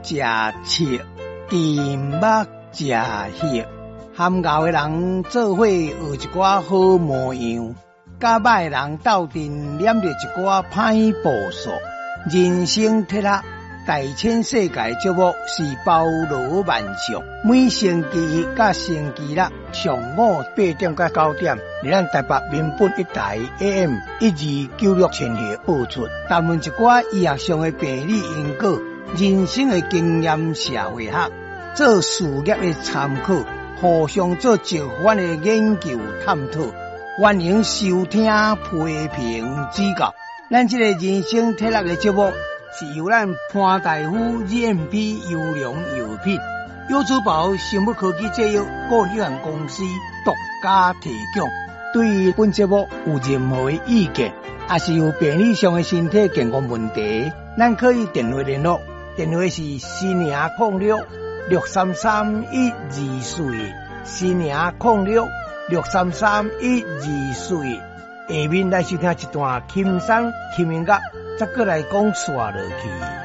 食切，金目食血。含熬的人做伙学一寡好模样，甲歹的人斗阵念着一寡歹步数。人生铁塔，大千世界节目是包罗万象，每星期一甲星期六上午8点到9点，伫咱台北民本一台 AM 1296千赫播出，谈论一寡医学上的病理因果、人生的经验、社会学、做事业的参考，互相做直观的研究探讨。欢迎收听批评指教。咱这个人生铁塔的节目是由咱潘大夫 GMP 优良药品优珠宝生物科技制药股份有限公司独家提供。对于本节目有任何的意见，也是有病理上的身体健康问题，咱可以电话联络，电话是4006633124，4006633124。下面来收听一段轻松轻音乐，再过来讲煞落去。